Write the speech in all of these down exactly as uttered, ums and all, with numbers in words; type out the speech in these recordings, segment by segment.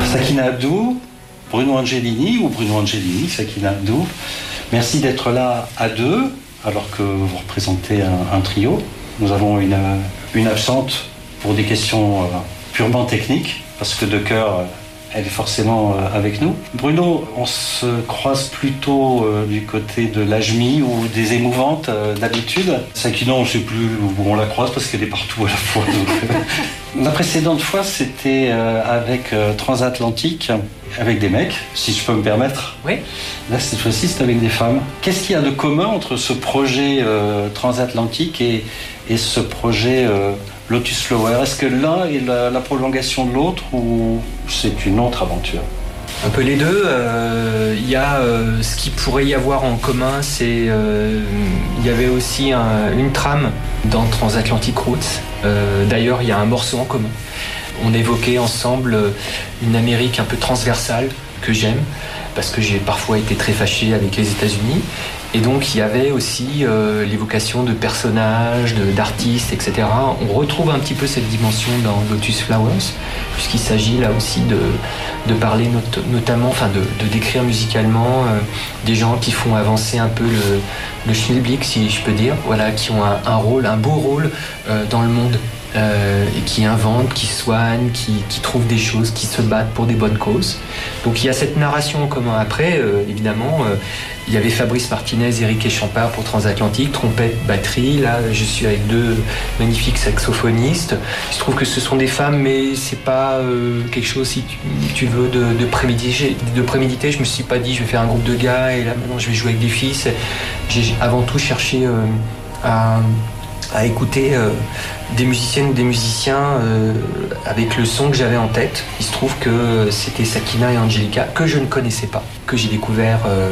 Sakina Abdou, Bruno Angelini ou Bruno Angelini, Sakina Abdou. Merci d'être là à deux, alors que vous représentez un, un trio. Nous avons une, une absente pour des questions euh, purement techniques, parce que de cœur, elle est forcément euh, avec nous. Bruno, on se croise plutôt euh, du côté de l'Ajmi ou des émouvantes euh, d'habitude. Sakina, on ne sait plus où on la croise parce qu'elle est partout à la fois. Donc, euh... La précédente fois, c'était euh, avec euh, Transatlantique, avec des mecs, si je peux me permettre. Oui. Là, cette fois-ci, c'est avec des femmes. Qu'est-ce qu'il y a de commun entre ce projet euh, Transatlantique et, et ce projet euh, Lotus Flower? Est-ce que l'un est la, la prolongation de l'autre ou c'est une autre aventure? Un peu les deux. Il euh, y a euh, ce qu'il pourrait y avoir en commun, c'est il euh, y avait aussi un, une trame dans Transatlantic Roots. Euh, d'ailleurs, il y a un morceau en commun. On évoquait ensemble une Amérique un peu transversale que j'aime parce que j'ai parfois été très fâché avec les États-Unis. Et donc il y avait aussi euh, l'évocation de personnages, de, d'artistes, et cetera. On retrouve un petit peu cette dimension dans Lotus Flowers, puisqu'il s'agit là aussi de, de parler not- notamment, enfin de, de décrire musicalement euh, des gens qui font avancer un peu le, le schmilblick, si je peux dire, voilà, qui ont un, un rôle, un beau rôle euh, dans le monde. Euh, et qui inventent, qui soignent, qui, qui trouvent des choses, qui se battent pour des bonnes causes. Donc il y a cette narration en commun. Après, euh, évidemment, euh, il y avait Fabrice Martinez, Eric Echampard pour Transatlantique, trompette, batterie. Là, je suis avec deux magnifiques saxophonistes. Il se trouve que ce sont des femmes, mais c'est pas euh, quelque chose, si tu, tu veux, de, de, préméditer, de préméditer. Je me suis pas dit, je vais faire un groupe de gars et là maintenant je vais jouer avec des filles. C'est, j'ai avant tout cherché euh, à... à écouter euh, des musiciennes ou des musiciens euh, avec le son que j'avais en tête. Il se trouve que c'était Sakina et Angelica, que je ne connaissais pas, que j'ai découvert euh,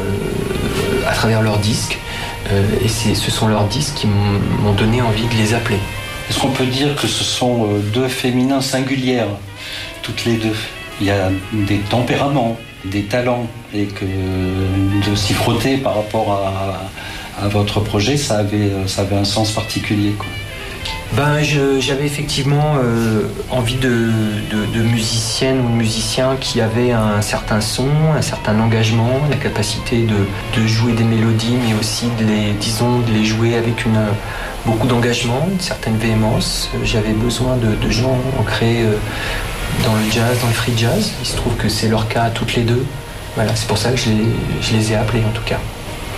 à travers leurs disques. Euh, et c'est, ce sont leurs disques qui m'ont, m'ont donné envie de les appeler. Est-ce qu'on peut dire que ce sont deux féminins singulières, toutes les deux? Il y a des tempéraments, des talents, et que de s'y frotter par rapport à... à votre projet, ça avait, ça avait un sens particulier, quoi. Ben, je, j'avais effectivement euh, envie de, de, de musiciennes ou de musiciens qui avaient un certain son, un certain engagement, la capacité de, de jouer des mélodies, mais aussi de les, disons, de les jouer avec une, beaucoup d'engagement, une certaine véhémence. J'avais besoin de, de gens ancrés euh, dans le jazz, dans le free jazz. Il se trouve que c'est leur cas à toutes les deux. Voilà, c'est pour ça que je les, je les ai appelés en tout cas.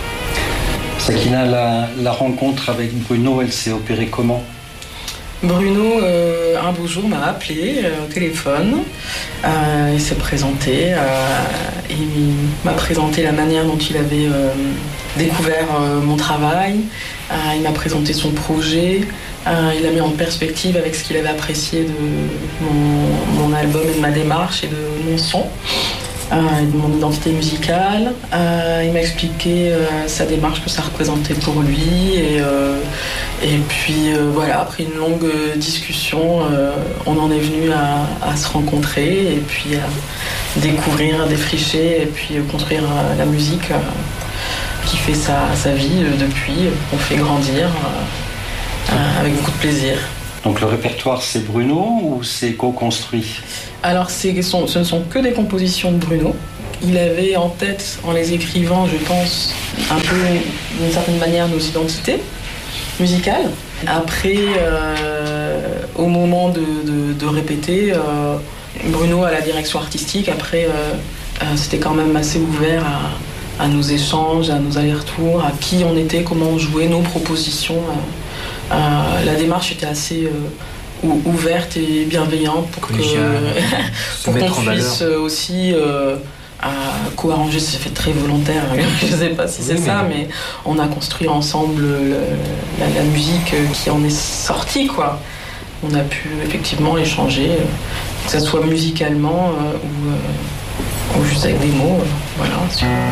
Sakina, la, la rencontre avec Bruno, elle s'est opérée comment? Bruno, euh, un beau jour, m'a appelé euh, au téléphone. Euh, il s'est présenté. Euh, il m'a présenté la manière dont il avait euh, découvert euh, mon travail. Euh, il m'a présenté son projet. Euh, il a mis en perspective avec ce qu'il avait apprécié de mon, mon album et de ma démarche et de mon son. Euh, de mon identité musicale. Euh, il m'a expliqué euh, sa démarche, que ça représentait pour lui. Et, euh, et puis euh, voilà, après une longue discussion, euh, on en est venu à, à se rencontrer et puis à découvrir, à défricher et puis construire euh, la musique euh, qui fait sa, sa vie euh, depuis, qu'on fait grandir euh, euh, avec beaucoup de plaisir. Donc le répertoire, c'est Bruno ou c'est co-construit? Alors c'est, ce ne sont que des compositions de Bruno. Il avait en tête, en les écrivant, je pense, un peu d'une certaine manière nos identités musicales. Après, euh, au moment de, de, de répéter, euh, Bruno à la direction artistique, après, euh, euh, c'était quand même assez ouvert à, à nos échanges, à nos allers-retours, à qui on était, comment on jouait, nos propositions. Euh, euh, la démarche était assez... Euh, ouverte et bienveillante pour, que, pour qu'on puisse aussi euh, co-arranger. C'est fait très volontaire, je ne sais pas si c'est oui, ça, mais... mais on a construit ensemble le, la, la musique qui en est sortie, quoi. On a pu effectivement échanger, que ce soit musicalement euh, ou, euh, ou juste avec des mots. Euh, voilà.